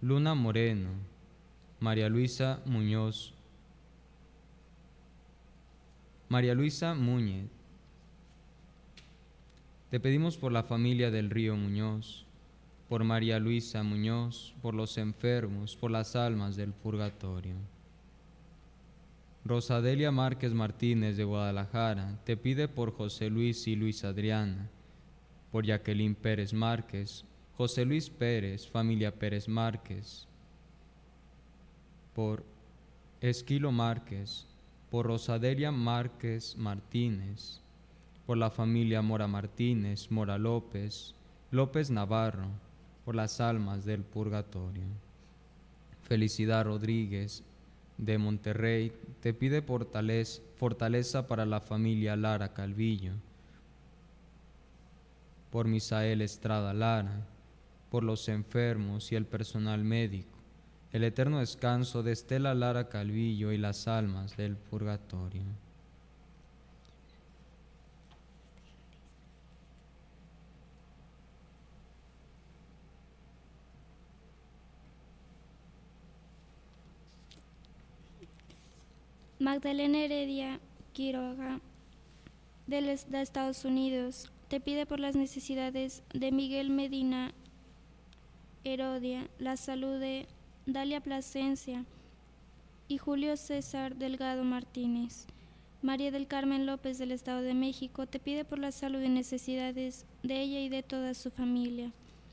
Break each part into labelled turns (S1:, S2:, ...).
S1: Luna Moreno, María Luisa Muñoz, María Luisa Muñez. Te pedimos por la familia del Río Muñoz, por María Luisa Muñoz, por los enfermos, por las almas del purgatorio. Rosadelia Márquez Martínez de Guadalajara te pide por José Luis y Luis Adriana, por Jacqueline Pérez Márquez, José Luis Pérez, familia Pérez Márquez, por Esquilo Márquez, por Rosadelia Márquez Martínez, por la familia Mora Martínez, Mora López, López Navarro, por las almas del purgatorio. Felicidad Rodríguez de Monterrey te pide fortaleza para la familia Lara Calvillo, por Misael Estrada Lara, por los enfermos y el personal médico, el eterno descanso de Estela Lara Calvillo y las almas del purgatorio.
S2: Magdalena Heredia Quiroga, de Estados Unidos, te pide por las necesidades de Miguel Medina Herodia, la salud de Dalia Plasencia y Julio César Delgado Martínez. María del Carmen López del Estado de México te pide por la salud y necesidades de ella y de toda su familia.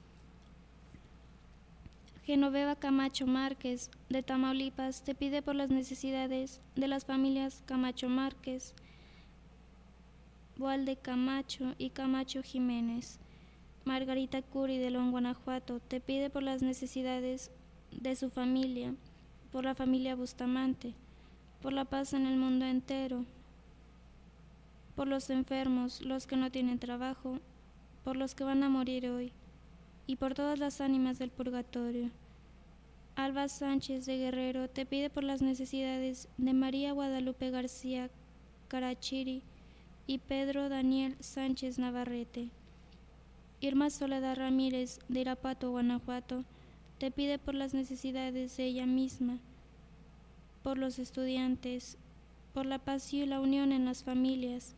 S2: Genoveva Camacho Márquez de Tamaulipas te pide por las necesidades de las familias Camacho Márquez, Boal de Camacho y Camacho Jiménez. Margarita Curi de León, Guanajuato te pide por las necesidades de su familia, por la familia Bustamante, por la paz en el mundo entero, por los enfermos, los que no tienen trabajo, por los que van a morir hoy, y por todas las ánimas del purgatorio. Alba Sánchez de Guerrero te pide por las necesidades de María Guadalupe García Carachiri y Pedro Daniel Sánchez Navarrete. Irma Soledad Ramírez de Irapuato, Guanajuato, te pide por las necesidades de ella misma, por los estudiantes, por la paz y la unión en las familias,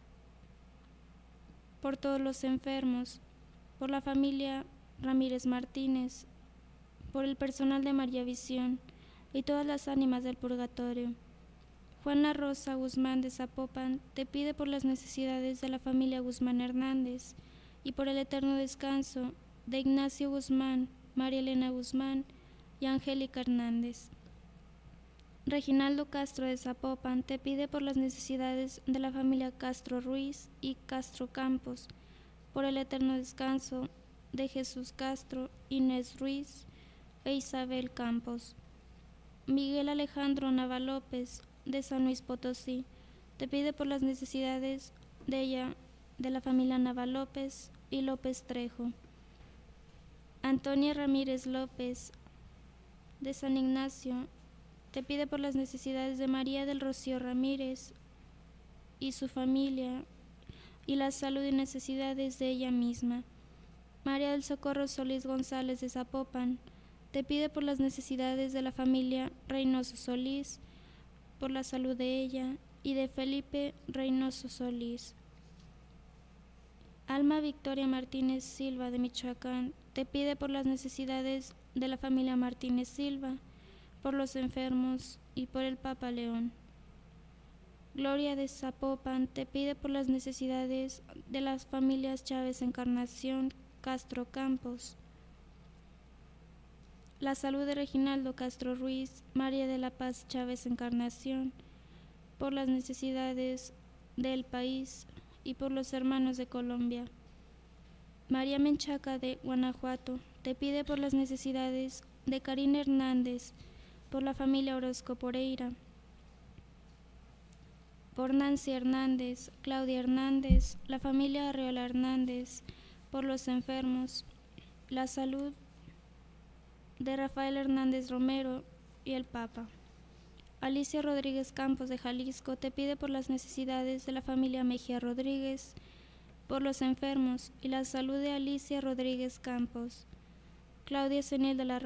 S2: por todos los enfermos, por la familia Ramírez Martínez, por el personal de María Visión y todas las ánimas del purgatorio. Juana Rosa Guzmán de Zapopan te pide por las necesidades de la familia Guzmán Hernández y por el eterno descanso de Ignacio Guzmán, María Elena Guzmán y Angélica Hernández. Reginaldo Castro de Zapopan te pide por las necesidades de la familia Castro Ruiz y Castro Campos, por el eterno descanso de Jesús Castro, Inés Ruiz e Isabel Campos. Miguel Alejandro Nava López de San Luis Potosí te pide por las necesidades de ella, de la familia Nava López y López Trejo. Antonia Ramírez López de San Ignacio te pide por las necesidades de María del Rocío Ramírez y su familia y la salud y necesidades de ella misma. María del Socorro Solís González de Zapopan te pide por las necesidades de la familia Reynoso Solís, por la salud de ella y de Felipe Reynoso Solís. Alma Victoria Martínez Silva de Michoacán te pide por las necesidades de la familia Martínez Silva, por los enfermos y por el Papa León. Gloria de Zapopan te pide por las necesidades de las familias Chávez Encarnación, Castro Campos, la salud de Reginaldo Castro Ruiz, María de la Paz Chávez Encarnación, por las necesidades del país y por los hermanos de Colombia. María Menchaca de Guanajuato te pide por las necesidades de Karina Hernández, por la familia Orozco Poreira, por Nancy Hernández, Claudia Hernández, la familia Arreola Hernández, por los enfermos, la salud de Rafael Hernández Romero y el Papa. Alicia Rodríguez Campos de Jalisco te pide por las necesidades de la familia Mejía Rodríguez, por los enfermos y la salud de Alicia Rodríguez Campos. Claudia Senil de la